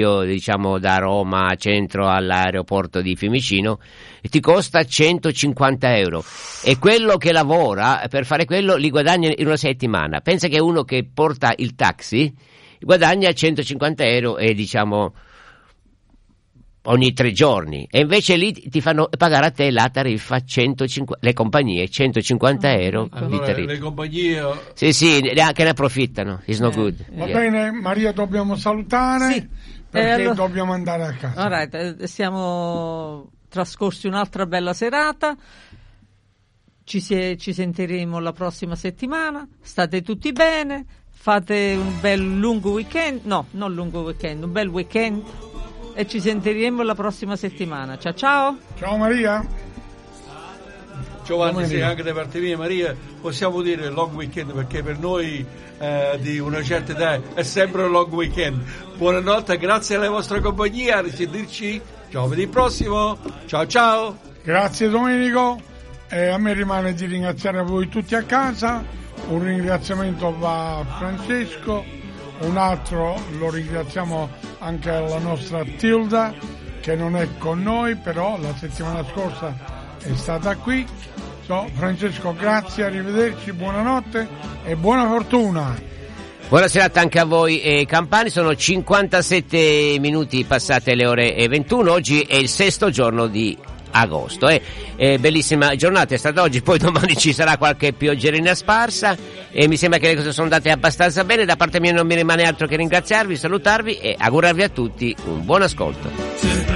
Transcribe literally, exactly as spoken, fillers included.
diciamo da Roma centro all'aeroporto di Fiumicino, ti costa centocinquanta euro, e quello che lavora per fare quello li guadagna in una settimana. Pensa che uno che porta il taxi guadagna centocinquanta euro e diciamo ogni tre giorni, e invece lì ti fanno pagare a te la tariffa centocinquanta, le compagnie centocinquanta euro allora, di tariffa. Le compagnie sì sì anche ne approfittano. It's no eh, good. Va Yeah. bene Maria, dobbiamo salutare Sì. perché Eh, allora... dobbiamo andare a casa. Alright, siamo trascorsi un'altra bella serata. Ci, si, ci sentiremo la prossima settimana. State tutti bene, fate un bel lungo weekend, no, non lungo weekend, un bel weekend, e ci sentiremo la prossima settimana. Ciao ciao. Ciao Maria. Giovanni, sì, anche da parte mia, Maria, possiamo dire long weekend, perché per noi eh, di una certa età è sempre un long weekend. Buonanotte, grazie alla vostra compagnia, a risentirci giovedì prossimo. Ciao ciao. Grazie Domenico, e a me rimane di ringraziare voi tutti a casa. Un ringraziamento va a Francesco, un altro lo ringraziamo anche alla nostra Tilda, che non è con noi, però la settimana scorsa è stata qui. So, Francesco, grazie, arrivederci, buonanotte e buona fortuna. Buona serata anche a voi eh, Campani, sono cinquantasette minuti passate le ore ventuno, oggi è il sesto giorno di agosto, eh. Eh, bellissima giornata è stata oggi, poi domani ci sarà qualche pioggerina sparsa e mi sembra che le cose sono andate abbastanza bene. Da parte mia non mi rimane altro che ringraziarvi, salutarvi e augurarvi a tutti un buon ascolto.